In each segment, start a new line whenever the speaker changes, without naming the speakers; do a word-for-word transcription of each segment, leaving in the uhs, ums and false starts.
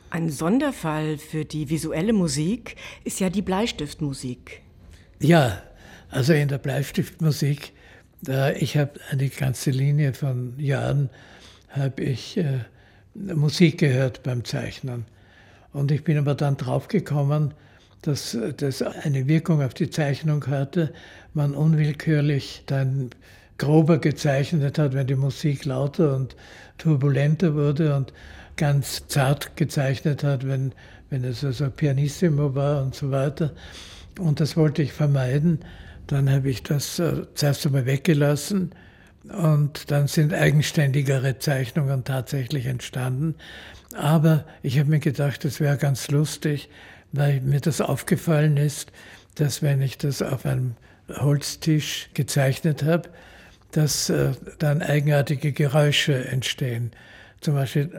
Ein Sonderfall für die visuelle Musik ist ja die Bleistiftmusik.
Ja, also in der Bleistiftmusik, da ich habe eine ganze Linie von Jahren, habe ich äh, Musik gehört beim Zeichnen. Und ich bin aber dann draufgekommen, dass das eine Wirkung auf die Zeichnung hatte, man unwillkürlich dann grober gezeichnet hat, wenn die Musik lauter und turbulenter wurde und ganz zart gezeichnet hat, wenn, wenn es also pianissimo war und so weiter. Und das wollte ich vermeiden. Dann habe ich das äh, zuerst einmal weggelassen und dann sind eigenständigere Zeichnungen tatsächlich entstanden. Aber ich habe mir gedacht, es wäre ganz lustig, weil mir das aufgefallen ist, dass wenn ich das auf einem Holztisch gezeichnet habe, dass äh, dann eigenartige Geräusche entstehen. Zum Beispiel,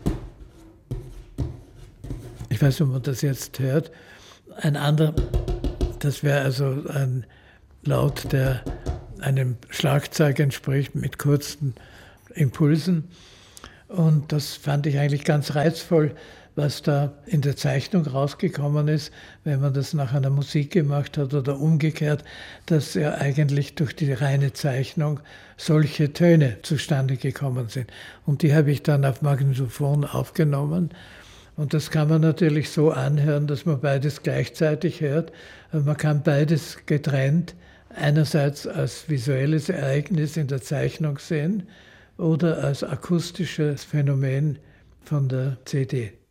ich weiß nicht, ob man das jetzt hört, ein anderer, das wäre also ein Laut, der einem Schlagzeug entspricht mit kurzen Impulsen. Und das fand ich eigentlich ganz reizvoll, was da in der Zeichnung rausgekommen ist, wenn man das nach einer Musik gemacht hat oder umgekehrt, dass ja eigentlich durch die reine Zeichnung solche Töne zustande gekommen sind. Und die habe ich dann auf Magnetophon aufgenommen. Und das kann man natürlich so anhören, dass man beides gleichzeitig hört. Aber man kann beides getrennt einerseits als visuelles Ereignis in der Zeichnung sehen oder als akustisches Phänomen von der C D.